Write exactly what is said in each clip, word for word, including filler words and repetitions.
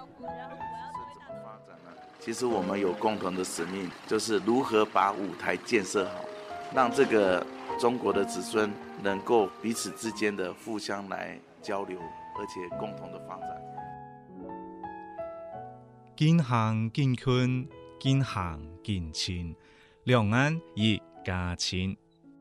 其实我们有共同的使命，就是如何把舞台建设好，让这个中国的子孙能够彼此之间的互相来交流，而且共同的发展。 近乡近近，近乡近亲，两岸一家亲。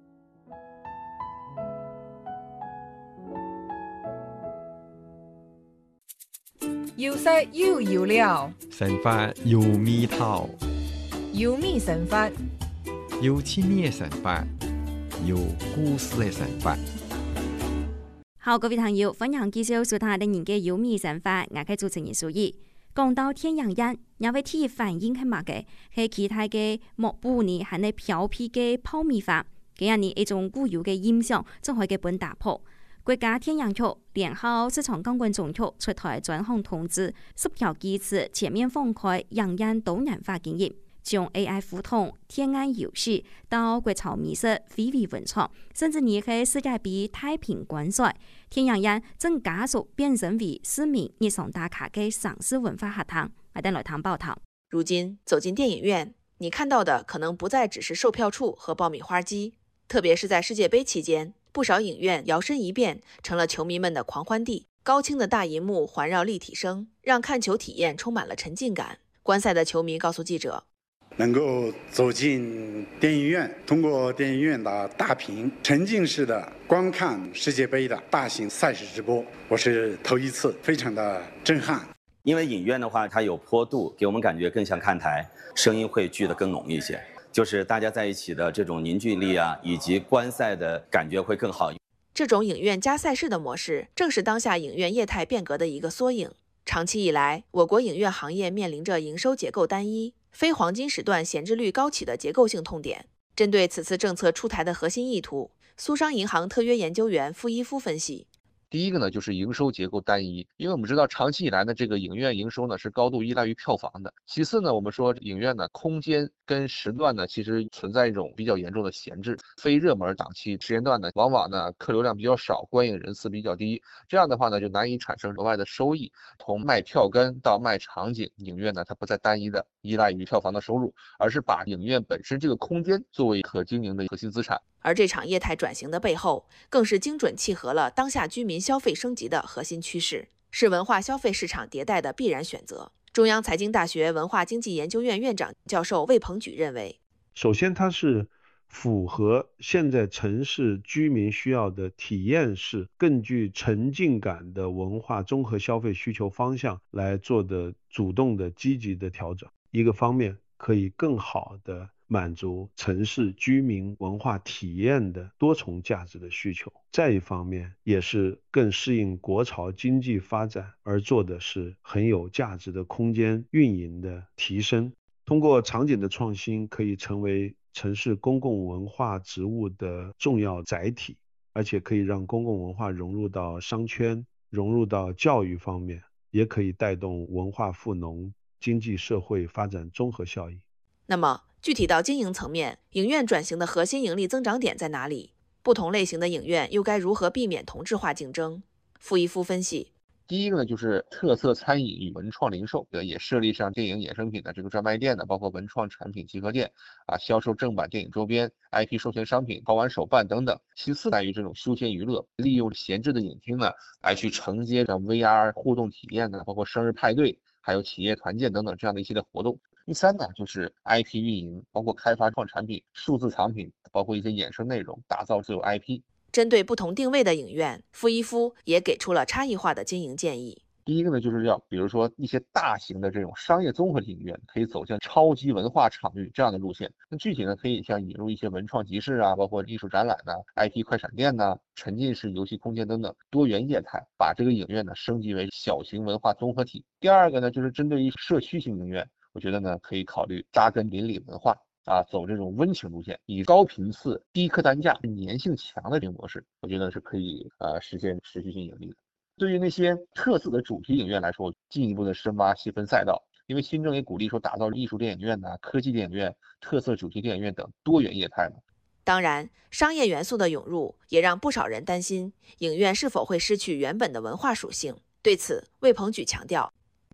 要識要要了， 神法有味道， 要咪神法， 有趣味的神法，有故事的神法。 好，各位朋友，歡迎繼續收睇第二嘅有味神法，我係主持人蘇怡。講到天陽人，有位體反應係乜嘅？係其他嘅莫布呢，係你漂皮嘅泡米飯，給人呢一種固有嘅印象，就可以本打破。國家天然局聯合市場監管總局出台專項通知，十條機制全面放開陽人多元化經營，從 A I 互通、天然遊戲到國潮美食、非遺文創，甚至你係世界盃太平觀賽，天然人正加速變成為市民日常打卡嘅城市文化核心。我哋來談報道。 如今走進電影院，你看到的可能不再只是售票處和爆米花機，特別是在世界盃期間，不少影院搖身一變成了球迷們的狂歡地，高清的大銀幕環繞立體聲，讓看球體驗充滿了沉浸感。觀賽的球迷告訴記者， 能夠走進電影院，通過電影院的大屏沉浸式的觀看世界盃的大型賽事直播，我是頭一次，非常的震撼。 因為影院的話，它有坡度，給我們感覺更像看台，聲音會聚得更濃一些。就是大家在一起的這種凝聚力啊，以及觀賽的感覺會更好。 這種影院加賽事的模式，正是當下影院業態變革的一個縮影。長期以來，我國影院行業面臨着營收結構單一、非黃金時段閒置率高企的結構性痛點。針對此次政策出台的核心意圖，蘇商銀行特約研究員傅一夫分析。 第一個呢，就是營收結構單一，因為我們知道長期以來呢，這個影院營收呢是高度依賴於票房的。其次呢，我們說影院呢空間跟時段呢，其實存在一種比較嚴重的閒置，非熱門檔期時間段呢，往往呢客流量比較少，觀影人次比較低，這樣的話呢就難以產生額外的收益。從賣票根到賣場景，影院呢它不再單一的依賴於票房的收入，而是把影院本身這個空間作為可經營的核心資產。 而這場業態轉型的背後，更是精準契合了當下居民消費升級的核心趨勢，是文化消費市場迭代的必然選擇。中央財經大學文化經濟研究院院長教授魏鵬舉認為， 首先它是符合現在城市居民需要的體驗式、更具沉浸感的文化綜合消費需求方向來做的主動的積極的調整。一個方面可以更好的滿足城市居民文化體驗的多重價值的需求，再一方面也是更適應國潮經濟發展而做的是很有價值的空間運營的提升。通過場景的創新，可以成為城市公共文化職務的重要載體，而且可以讓公共文化融入到商圈，融入到教育方面，也可以帶動文化富農、經濟社會發展綜合效益。 那麼具體到經營層面，影院轉型的核心盈利增長點在哪裡？不同類型的影院又該如何避免同質化競爭？傅一夫分析， 第一個呢，就是特色餐飲與文創零售，也設立上電影衍生品的這個專賣店的，包括文創產品集合店啊，銷售正版電影周邊、I P 授權商品、包玩手辦等等。其次在於這種休閒娛樂，利用閒置的影廳呢，來去承接上 V R 互動體驗呢，包括生日派對，還有企業團建等等這樣的一系列活動。第三呢，就是 I P 運營，包括開發創產品、數字藏品，包括一些衍生內容，打造自有 I P。 針對不同定位的影院，傅一夫也給出了差異化的經營建議。 第一個呢，就是要比如說一些大型的這種商業綜合影院，可以走向超級文化場域這樣的路線。那具體呢，可以像引入一些文創集市啊，包括藝術展覽呐、I P 快閃店呐、沉浸式遊戲空間等等多元業態，把這個影院呢升級為小型文化綜合體。第二個呢，就是針對於社區型影院，我覺得呢可以考慮扎根鄰里文化啊，走這種溫情路線，以高頻次、低客單價、粘性強的這種模式，我覺得是可以呃實現持續性盈利的。對於那些特色的主題影院來說，進一步的深挖細分賽道，因為新政也鼓勵說打造藝術電影院呐、科技電影院、特色主題電影院等多元業態嘛。 當然，商業元素的湧入也讓不少人擔心，影院是否會失去原本的文化屬性。對此，魏鵬舉強調，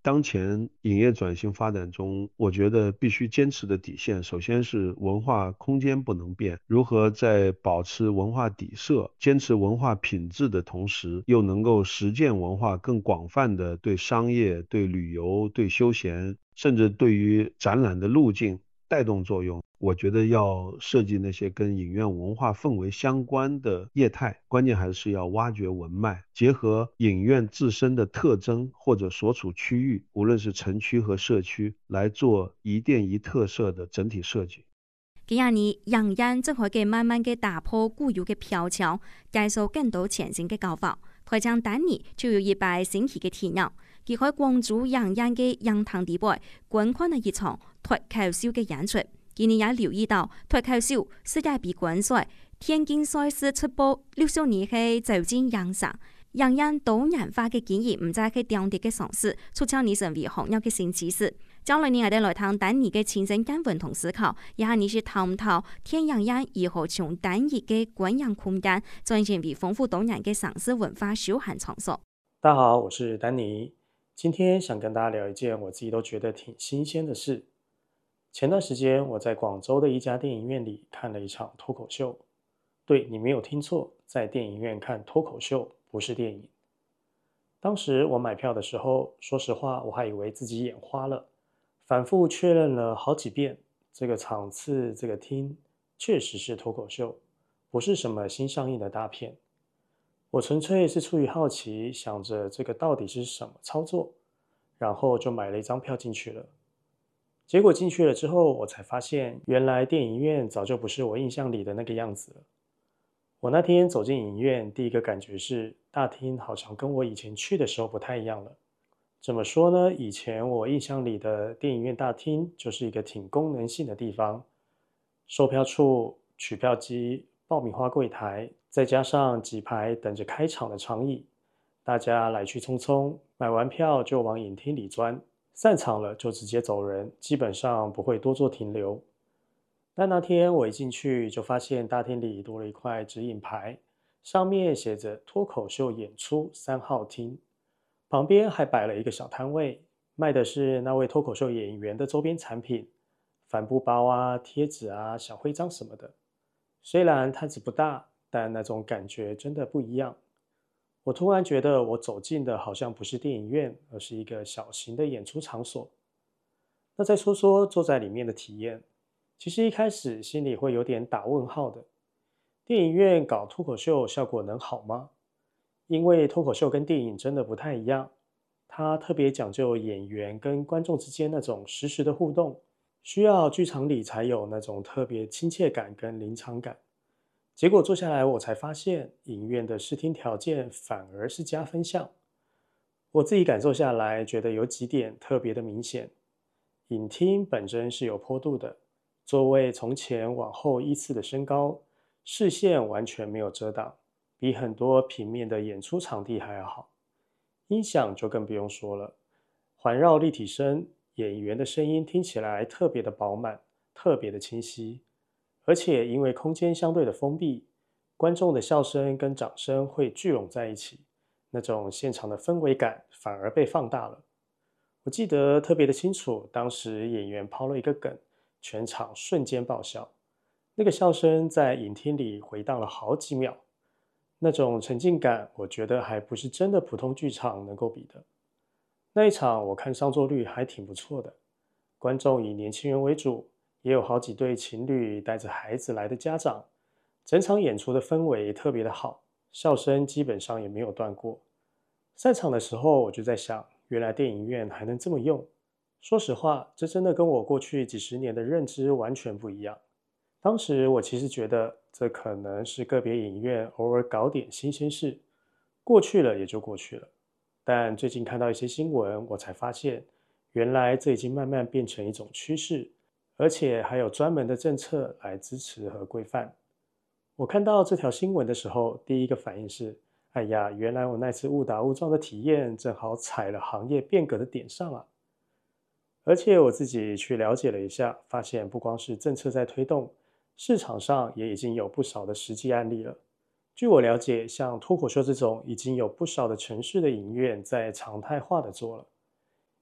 当前影业转型发展中，我觉得必须坚持的底线，首先是文化空间不能变，如何在保持文化底色、坚持文化品质的同时，又能够实践文化更广泛的对商业、对旅游、对休闲，甚至对于展览的路径带动作用。我觉得要设计那些跟影院文化氛围相关的业态，关键还是要挖掘文脉，结合影院自身的特征或者所处区域，无论是城区和社区，来做一店一特色的整体设计。 今日呢，影院正可以慢慢嘅打破固有嘅標籤，介紹更多全新嘅教法。台長等年就有一擺新奇嘅體驗，佢喺廣州影院嘅影壇地位，觀看了一場脫口秀嘅演出。今年也留意到脫口秀世界盃冠賽天津賽事出播六十年係走進影城，影院多元化嘅經驗唔再係當地嘅嘗試，促成你成為行業嘅新趨勢。將來你我哋來談等年嘅親身經驗同思考，以下你是探討天影院如何從單一嘅觀影空間轉型為豐富多元嘅城市文化休閒場所。 大家好，我是丹尼，今天想跟大家聊一件我自己都覺得挺新鮮的事。前段時間我在廣州的一家電影院裡看了一場脫口秀。對，你沒有聽錯，在電影院看脫口秀，不是電影。當時我買票的時候，說實話我還以為自己眼花了，反覆確認了好幾遍，這個場次這個廳確實是脫口秀，不是什麼新上映的大片。我純粹是出於好奇，想着這個到底是什麼操作，然後就買了一張票進去了。結果進去了之後，我才發現原來電影院早就不是我印象裡的那個樣子了。我那天走進影院，第一個感覺是大廳好像跟我以前去的時候不太一樣了。怎麼說呢？以前我印象裡的電影院大廳就是一個挺功能性的地方，售票處、取票機、爆米花櫃檯，再加上幾排等着開場的長椅，大家來去匆匆，買完票就往影廳裡鑽，散場了就直接走人，基本上不會多做停留。但那天我一進去就發現大廳裡多了一塊指引牌，上面寫着脫口秀演出三號廳，旁邊還擺了一個小攤位，賣的是那位脫口秀演員的周邊產品，帆布包啊、貼紙啊、小徽章什麼的。雖然攤子不大，但那種感覺真的不一樣。我突然覺得我走進的好像不是電影院，而是一個小型的演出場所。那再說說坐在裡面的體驗，其實一開始心裡會有點打問號的。電影院搞脫口秀效果能好嗎？因為脫口秀跟電影真的不太一樣，它特別講究演員跟觀眾之間那種實時的互動，需要劇場裡才有那種特別親切感跟臨場感。結果坐下來我才發現，影院的視聽條件反而是加分項。我自己感受下來，覺得有幾點特別的明顯。影廳本身是有坡度的，座位從前往後依次的升高，視線完全沒有遮擋，比很多平面的演出場地還要好。音響就更不用說了，環繞立體聲，演員的聲音聽起來特別的飽滿，特別的清晰。而且因為空間相對的封閉，觀眾的笑聲跟掌聲會聚攏在一起，那種現場的氛圍感反而被放大了。我記得特別的清楚，當時演員拋了一個梗，全場瞬間爆笑，那個笑聲在影廳裡回盪了好幾秒，那種沉浸感我覺得還不是真的普通劇場能夠比的。那一場我看上座率還挺不錯的，觀眾以年輕人為主，也有好幾對情侶帶着孩子來的家長，整場演出的氛圍特別的好，笑聲基本上也沒有斷過。散場的時候我就在想，原來電影院還能這麼用。說實話，這真的跟我過去幾十年的認知完全不一樣。當時我其實覺得，這可能是個別影院偶爾搞點新鮮事，過去了也就過去了。但最近看到一些新聞，我才發現，原來這已經慢慢變成一種趨勢，而且還有專門的政策來支持和規範。我看到這條新聞的時候，第一個反應是，哎呀，原來我那次誤打誤撞的體驗，正好踩了行業變革的點上啊。而且我自己去了解了一下，發現不光是政策在推動，市場上也已經有不少的實際案例了。據我了解，像脫口秀這種已經有不少的城市的影院在常態化的做了。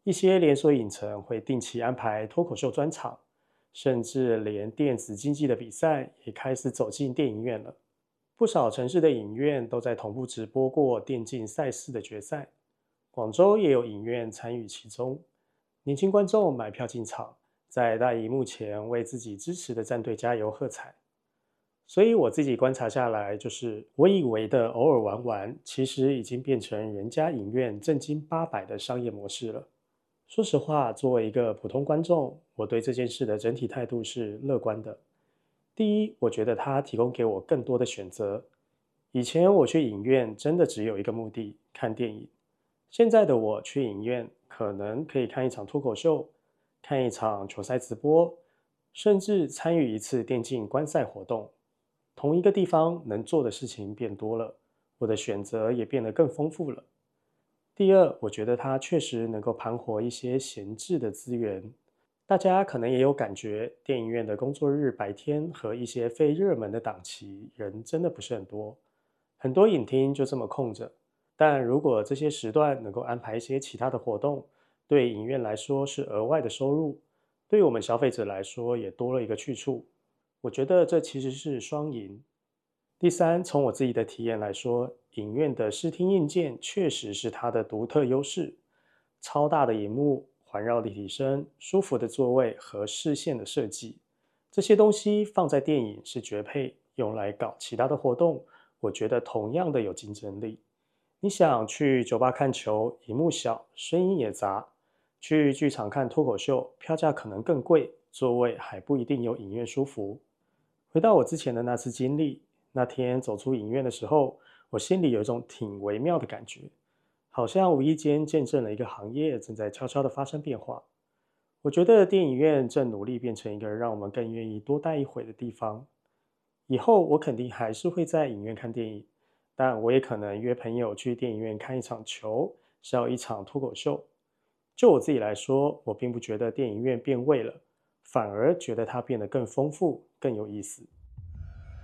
一些连锁影城会定期安排脱口秀专场，甚至连电子竞技的比赛也开始走进电影院了。不少城市的影院都在同步直播过电竞赛事的决赛，广州也有影院参与其中。年轻观众买票进场，在大荧幕前为自己支持的战队加油喝彩。所以我自己观察下来，就是我以为的偶尔玩玩，其实已经变成人家影院正经八百的商业模式了。说实话，作为一个普通观众，我对这件事的整体态度是乐观的。第一，我觉得它提供给我更多的选择。以前我去影院真的只有一个目的，看电影。现在的我去影院，可能可以看一场脱口秀，看一场球赛直播，甚至参与一次电竞观赛活动。同一个地方能做的事情变多了，我的选择也变得更丰富了。第二，我觉得它确实能够盘活一些闲置的资源。大家可能也有感觉，电影院的工作日白天和一些非热门的档期，人真的不是很多，很多影厅就这么空着。但如果这些时段能够安排一些其他的活动，对影院来说是额外的收入，对我们消费者来说也多了一个去处。我觉得这其实是双赢。第三，从我自己的体验来说，影院的视听硬件确实是它的独特优势。超大的萤幕、环绕立体声、舒服的座位和视线的设计，这些东西放在电影是绝配，用来搞其他的活动，我觉得同样的有竞争力。你想去酒吧看球，萤幕小，声音也杂；去剧场看脱口秀，票价可能更贵，座位还不一定有影院舒服。回到我之前的那次经历，那天走出影院的时候，我心里有一种挺微妙的感觉，好像无意间见证了一个行业正在悄悄地发生变化。我觉得电影院正努力变成一个让我们更愿意多待一会的地方。以后我肯定还是会在影院看电影，但我也可能约朋友去电影院看一场球，笑一场脱口秀。就我自己来说，我并不觉得电影院变味了，反而觉得它变得更丰富、更有意思。